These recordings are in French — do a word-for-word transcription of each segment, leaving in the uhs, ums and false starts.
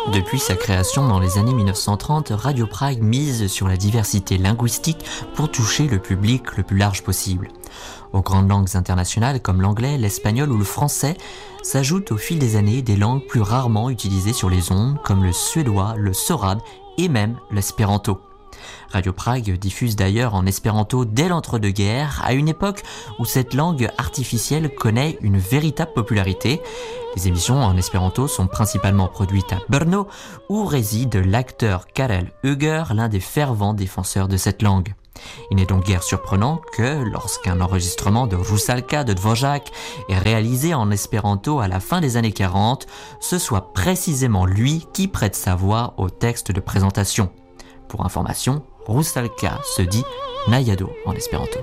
Depuis sa création dans les années mille neuf cent trente, Radio Prague mise sur la diversité linguistique pour toucher le public le plus large possible. Aux grandes langues internationales comme l'anglais, l'espagnol ou le français s'ajoutent au fil des années des langues plus rarement utilisées sur les ondes comme le suédois, le sorabe et même l'espéranto. Radio Prague diffuse d'ailleurs en espéranto dès l'entre-deux-guerres, à une époque où cette langue artificielle connaît une véritable popularité. Les émissions en espéranto sont principalement produites à Brno, où réside l'acteur Karel Höger, l'un des fervents défenseurs de cette langue. Il n'est donc guère surprenant que, lorsqu'un enregistrement de Rusalka de Dvořák est réalisé en espéranto à la fin des années quarante, ce soit précisément lui qui prête sa voix au texte de présentation. Pour information, Rusalka se dit Najado en espéranto.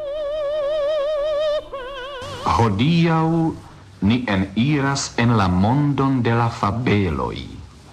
Hodiau ni en iras en la mondon de la fabeloi.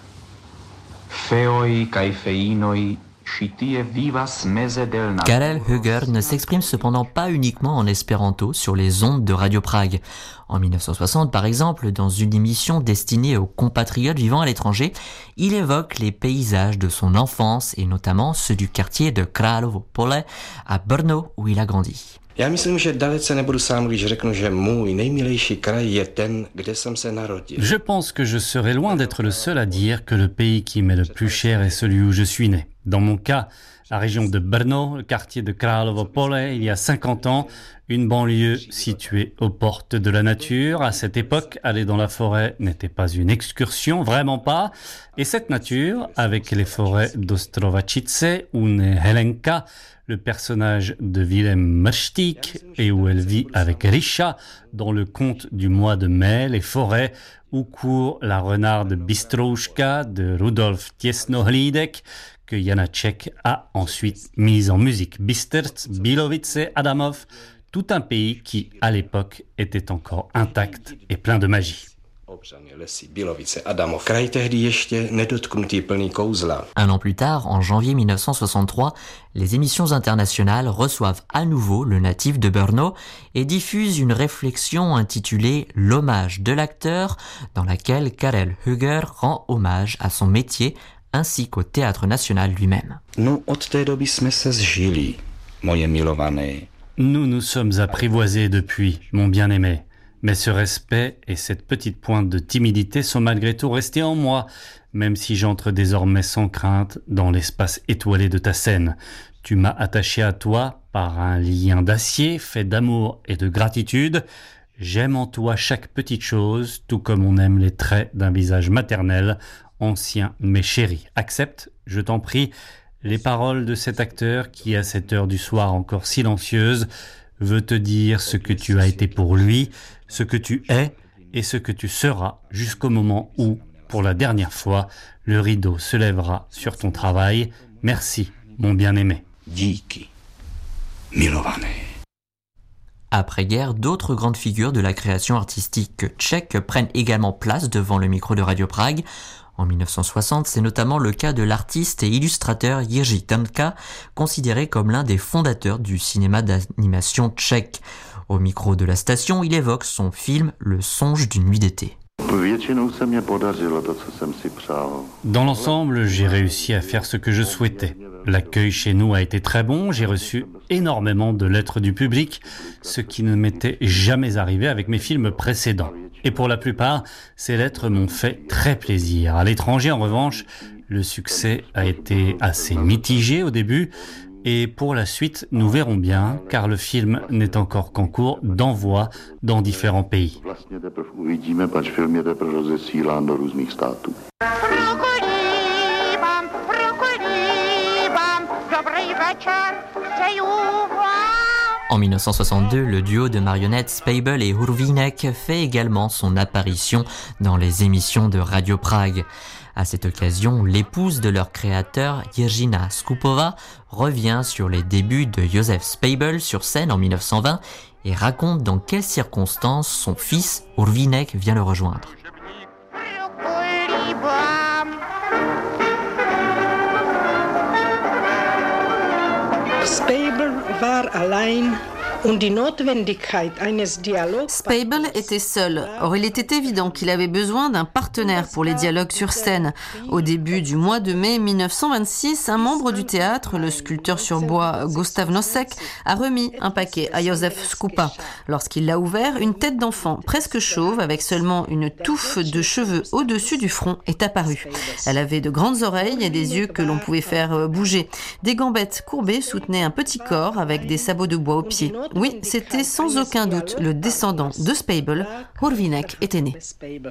Feoi kai feinoi shitie vivas meze del na. Karel Höger ne s'exprime cependant pas uniquement en espéranto sur les ondes de Radio Prague. En mille neuf cent soixante, par exemple, dans une émission destinée aux compatriotes vivant à l'étranger, il évoque les paysages de son enfance et notamment ceux du quartier de Královo Pole à Brno où il a grandi. Já myslím, že dalece nebudu sám, když řeknu, že můj nejmilejší kraj je ten, kde jsem se narodil. Je pense que je serais loin d'être le seul à dire que le pays qui m'est le plus cher est celui où je suis né. Dans mon cas, la région de Brno, le quartier de Královo Pole, il y a cinquante ans, une banlieue située aux portes de la nature. À cette époque, aller dans la forêt n'était pas une excursion, vraiment pas. Et cette nature, avec les forêts d'Ostrovačice, où naît Helenka, le personnage de Vilém Mrštík, et où elle vit avec Risha, dans le conte du mois de mai, les forêts où court la renarde Bystrouška de Rudolf Těsnohlídek, que Janáček a ensuite mise en musique. Bystrc, Bílovice, Adamov, tout un pays qui, à l'époque, était encore intact et plein de magie. Un an plus tard, en janvier mille neuf cent soixante-trois, les émissions internationales reçoivent à nouveau le natif de Brno et diffusent une réflexion intitulée « L'hommage de l'acteur » dans laquelle Karel Höger rend hommage à son métier ainsi qu'au Théâtre national lui-même. No, od té doby jsme se zžili, moje milované. Nous nous sommes apprivoisés depuis, mon bien-aimé. Mais ce respect et cette petite pointe de timidité sont malgré tout restés en moi, même si j'entre désormais sans crainte dans l'espace étoilé de ta scène. Tu m'as attaché à toi par un lien d'acier fait d'amour et de gratitude. J'aime en toi chaque petite chose, tout comme on aime les traits d'un visage maternel, ancien mais chéri. Accepte, je t'en prie, les paroles de cet acteur qui, à cette heure du soir encore silencieuse, veut te dire ce que tu as été pour lui, ce que tu es et ce que tu seras jusqu'au moment où, pour la dernière fois, le rideau se lèvera sur ton travail. Merci, mon bien-aimé. Díky, milované. Après-guerre, d'autres grandes figures de la création artistique tchèque prennent également place devant le micro de Radio Prague. En mille neuf cent soixante, c'est notamment le cas de l'artiste et illustrateur Jiří Trnka, considéré comme l'un des fondateurs du cinéma d'animation tchèque. Au micro de la station, il évoque son film Le songe d'une nuit d'été. Dans l'ensemble, j'ai réussi à faire ce que je souhaitais. L'accueil chez nous a été très bon, j'ai reçu énormément de lettres du public, ce qui ne m'était jamais arrivé avec mes films précédents. Et pour la plupart, ces lettres m'ont fait très plaisir. À l'étranger, en revanche, le succès a été assez mitigé au début, et pour la suite, nous verrons bien, car le film n'est encore qu'en cours d'envoi dans différents pays. En mille neuf cent soixante-deux, le duo de marionnettes Spejbl et Hurvínek fait également son apparition dans les émissions de Radio Prague. À cette occasion, l'épouse de leur créateur, Jiřina Skupova, revient sur les débuts de Josef Spejbl sur scène en mille neuf cent vingt et raconte dans quelles circonstances son fils, Hurvínek, vient le rejoindre. Spejbl war allein Speibel était seul. Or, il était évident qu'il avait besoin d'un partenaire pour les dialogues sur scène. Au début du mois de mai mille neuf cent vingt-six, un membre du théâtre, le sculpteur sur bois Gustav Nosek, a remis un paquet à Josef Skupa. Lorsqu'il l'a ouvert, une tête d'enfant presque chauve, avec seulement une touffe de cheveux au-dessus du front, est apparue. Elle avait de grandes oreilles et des yeux que l'on pouvait faire bouger. Des gambettes courbées soutenaient un petit corps avec des sabots de bois aux pieds. Oui, c'était sans aucun doute le descendant de Speibel. Hurwinek était né.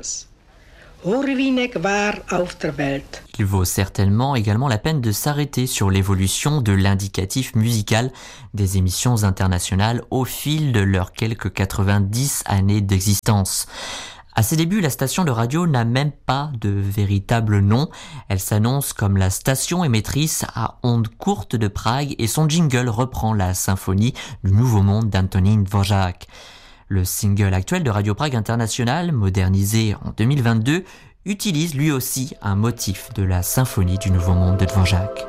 Il vaut certainement également la peine de s'arrêter sur l'évolution de l'indicatif musical des émissions internationales au fil de leurs quelques quatre-vingt-dix années d'existence. À ses débuts, la station de radio n'a même pas de véritable nom. Elle s'annonce comme la station émettrice à ondes courtes de Prague et son jingle reprend la symphonie du Nouveau Monde d'Antonín Dvořák. Le single actuel de Radio Prague International, modernisé en deux mille vingt-deux, utilise lui aussi un motif de la symphonie du Nouveau Monde de Dvořák.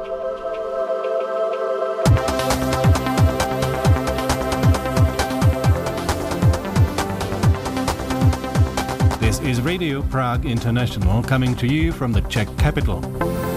This is Radio Prague International coming to you from the Czech capital.